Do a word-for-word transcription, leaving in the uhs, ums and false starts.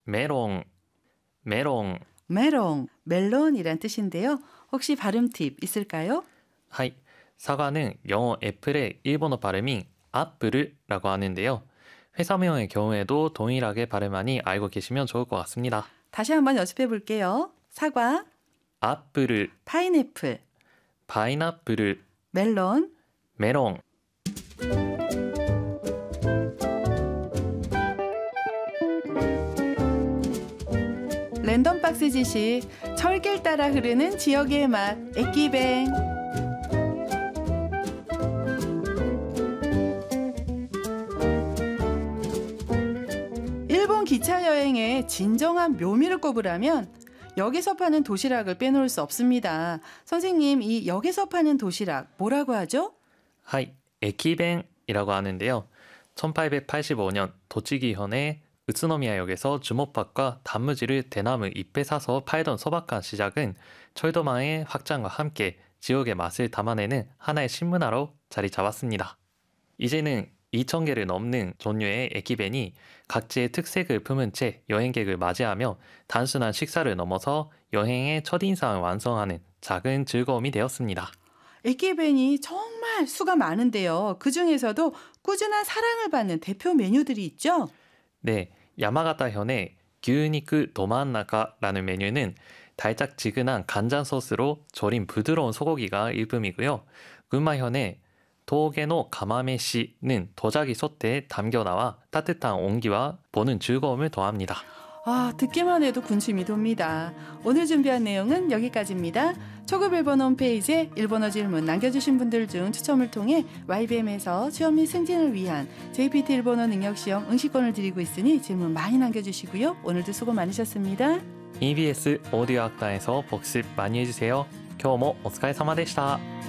메롱, 메롱. 메롱, 멜론이란 뜻인데요. 혹시 발음 팁 있을까요? はい。 사과는 영어 애플의 일본어 발음인 아플이라고 하는데요. 회사명의 경우에도 동일하게 발음하니 알고 계시면 좋을 것 같습니다. 다시 한번 연습해 볼게요. 사과, 아플, 파인애플, 파인애플, 멜론. 메롱. 랜덤 박스 지식, 철길 따라 흐르는 지역의 맛, 에끼뱅. 일본 기차 여행의 진정한 묘미를 꼽으라면 역에서 파는 도시락을 빼놓을 수 없습니다. 선생님, 이 역에서 파는 도시락 뭐라고 하죠? はい。 에키벤이라고 하는데요. 천팔백팔십오 년 도치기현의 으츠노미야역에서 주먹밥과 단무지를 대나무 잎에 사서 팔던 소박한 시작은 철도망의 확장과 함께 지역의 맛을 담아내는 하나의 신문화로 자리 잡았습니다. 이제는 이천 개를 넘는 종류의 에키벤이 각지의 특색을 품은 채 여행객을 맞이하며 단순한 식사를 넘어서 여행의 첫인상을 완성하는 작은 즐거움이 되었습니다. 에끼벤이 정말 수가 많은데요. 그 중에서도 꾸준한 사랑을 받는 대표 메뉴들이 있죠? 네, 야마가타현의 규니크 도만나카라는 메뉴는 달짝지근한 간장 소스로 절인 부드러운 소고기가 일품이고요. 군마현의 도게노 가마메시는 도자기 솥에 담겨 나와 따뜻한 온기와 보는 즐거움을 더합니다. 아, 듣기만 해도 군침이 돕니다. 오늘 준비한 내용은 여기까지입니다. 초급 일본어 홈페이지에 일본어 질문 남겨주신 분들 중 추첨을 통해 와이비엠에서 취업 및 승진을 위한 제이피티 일본어 능력시험 응시권을 드리고 있으니 질문 많이 남겨주시고요. 오늘도 수고 많으셨습니다. 이비에스 오디오 학단에서 복습 많이 해주세요. 今日もお疲れ様でした。